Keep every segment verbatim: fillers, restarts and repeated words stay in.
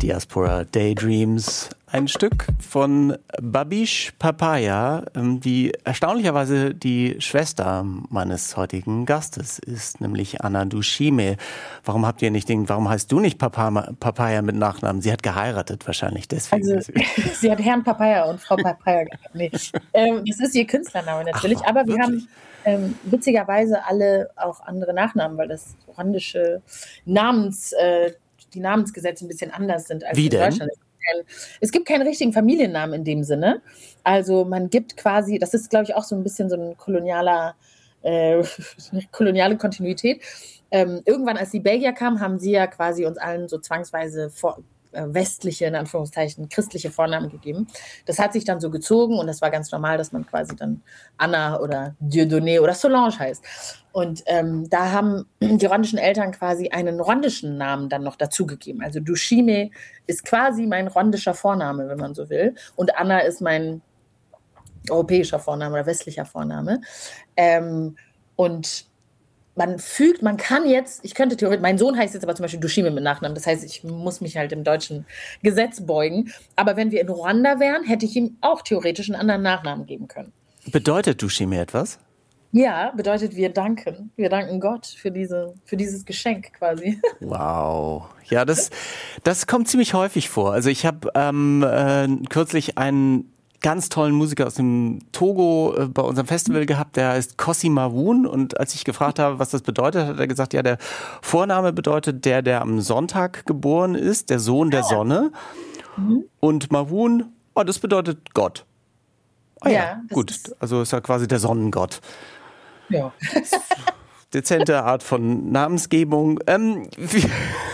Diaspora Daydreams. Ein Stück von Babish Papaya, die erstaunlicherweise die Schwester meines heutigen Gastes ist, nämlich Anna Dushime. Warum habt ihr nicht den, warum heißt du nicht Papaya, Papaya mit Nachnamen? Sie hat geheiratet wahrscheinlich, deswegen. Also, sie hat Herrn Papaya und Frau Papaya gehabt. Nee. Ähm, das ist ihr Künstlername natürlich, Ach, aber wir wirklich? haben ähm, witzigerweise alle auch andere Nachnamen, weil das rwandische Namens, äh, die Namensgesetze ein bisschen anders sind als Wie in denn? Deutschland. Es gibt keinen richtigen Familiennamen in dem Sinne. Also man gibt quasi, das ist glaube ich auch so ein bisschen so ein kolonialer, äh, koloniale Kontinuität. Ähm, irgendwann, als die Belgier kamen, haben sie ja quasi uns allen so zwangsweise vor, äh, westliche, in Anführungszeichen, christliche Vornamen gegeben. Das hat sich dann so gezogen und das war ganz normal, dass man quasi dann Anna oder Dieudonné oder Solange heißt. Und ähm, da haben die rwandischen Eltern quasi einen rwandischen Namen dann noch dazugegeben. Also Dushime ist quasi mein rwandischer Vorname, wenn man so will. Und Anna ist mein europäischer Vorname oder westlicher Vorname. Ähm, und man fügt, man kann jetzt, ich könnte theoretisch, mein Sohn heißt jetzt aber zum Beispiel Dushime mit Nachnamen, das heißt, ich muss mich halt im deutschen Gesetz beugen. Aber wenn wir in Ruanda wären, hätte ich ihm auch theoretisch einen anderen Nachnamen geben können. Bedeutet Dushime etwas? Ja, bedeutet wir danken. Wir danken Gott für, diese, für dieses Geschenk quasi. Wow. Ja, das, das kommt ziemlich häufig vor. Also ich habe ähm, äh, kürzlich einen ganz tollen Musiker aus dem Togo äh, bei unserem Festival gehabt, der heißt Kossi Mawun. Und als ich gefragt habe, was das bedeutet, hat er gesagt, ja, der Vorname bedeutet der, der am Sonntag geboren ist, der Sohn der Sonne. Mhm. Und Mawun, oh, das bedeutet Gott. Oh ja, ja gut. Also ist ja quasi der Sonnengott. Ja. Dezente Art von Namensgebung. Ähm, wir,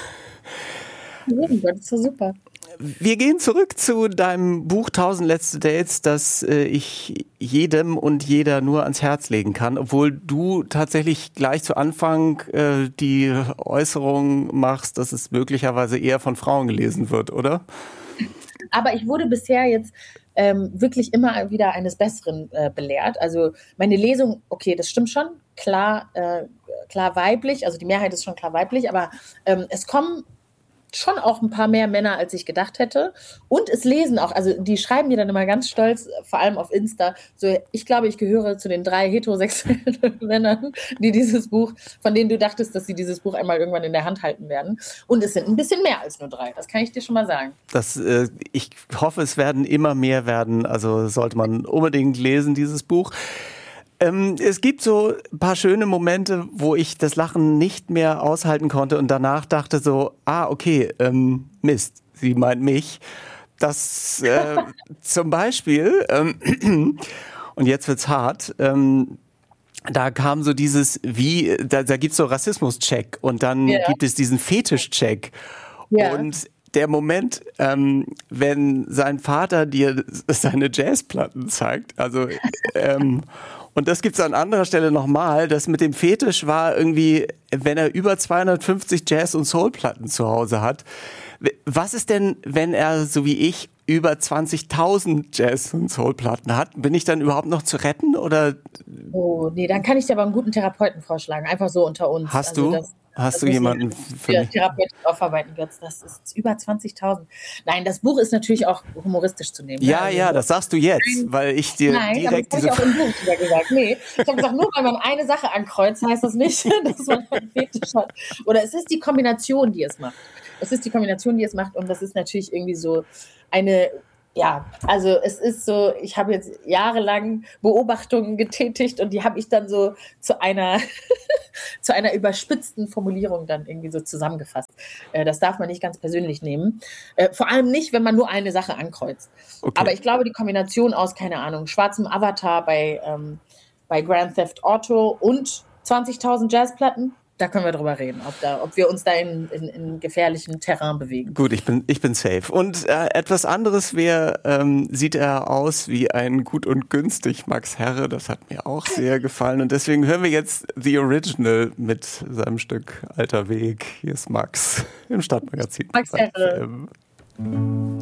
Sonnengott ist so super. Wir gehen zurück zu deinem Buch tausend letzte Dates, das äh, ich jedem und jeder nur ans Herz legen kann, obwohl du tatsächlich gleich zu Anfang äh, die Äußerung machst, dass es möglicherweise eher von Frauen gelesen wird, oder? Aber ich wurde bisher jetzt ähm, wirklich immer wieder eines Besseren äh, belehrt. Also meine Lesung, okay, das stimmt schon, klar, äh, klar weiblich, also die Mehrheit ist schon klar weiblich, aber ähm, es kommen schon auch ein paar mehr Männer, als ich gedacht hätte. Und es lesen auch, also die schreiben mir dann immer ganz stolz, vor allem auf Insta, so, ich glaube, ich gehöre zu den drei heterosexuellen Männern, die dieses Buch, von denen du dachtest, dass sie dieses Buch einmal irgendwann in der Hand halten werden. Und es sind ein bisschen mehr als nur drei, das kann ich dir schon mal sagen. Das, äh, ich hoffe, es werden immer mehr werden, also sollte man unbedingt lesen, dieses Buch. Ähm, es gibt so ein paar schöne Momente, wo ich das Lachen nicht mehr aushalten konnte und danach dachte so, ah, okay, ähm, Mist, sie meint mich. Das äh, zum Beispiel, ähm, und jetzt wird's hart, ähm, da kam so dieses, wie, da, da gibt's so Rassismus-Check und dann ja. gibt es diesen Fetisch-Check. Ja. Und der Moment, ähm, wenn sein Vater dir seine Jazzplatten zeigt, also ähm, und das gibt's an anderer Stelle nochmal, das mit dem Fetisch war irgendwie, wenn er über zweihundertfünfzig Jazz- und Soul-Platten zu Hause hat. Was ist denn, wenn er, so wie ich, über zwanzigtausend Jazz- und Soul-Platten hat? Bin ich dann überhaupt noch zu retten, oder? Oh, nee, dann kann ich dir aber einen guten Therapeuten vorschlagen, einfach so unter uns. Hast also du? Das, Hast das du jemanden für mich? mich? Therapeutisch aufarbeiten würdest. Das ist über zwanzigtausend. Nein, das Buch ist natürlich auch humoristisch zu nehmen. Ja, ne? also ja, so. das sagst du jetzt, Nein, weil ich dir Nein, direkt aber diese... das habe ich auch im Buch sogar gesagt. Nee, ich habe gesagt, nur weil man eine Sache ankreuzt, heißt das nicht, dass man einen Fetisch hat. Oder es ist die Kombination, die es macht. Es ist die Kombination, die es macht und das ist natürlich irgendwie so eine... Ja, also es ist so, ich habe jetzt jahrelang Beobachtungen getätigt und die habe ich dann so zu einer, zu einer überspitzten Formulierung dann irgendwie so zusammengefasst. Äh, das darf man nicht ganz persönlich nehmen. Äh, vor allem nicht, wenn man nur eine Sache ankreuzt. Okay. Aber ich glaube, die Kombination aus, keine Ahnung, schwarzem Avatar bei, ähm, bei Grand Theft Auto und zwanzigtausend Jazzplatten, da können wir drüber reden, ob, da, ob wir uns da in, in, in gefährlichem Terrain bewegen. Gut, ich bin, ich bin safe. Und äh, etwas anderes wäre, ähm, sieht er aus wie ein Gut und Günstig Max Herre. Das hat mir auch sehr gefallen. Und deswegen hören wir jetzt The Original mit seinem Stück Alter Weg. Hier ist Max im Stadtmagazin. Max Herre.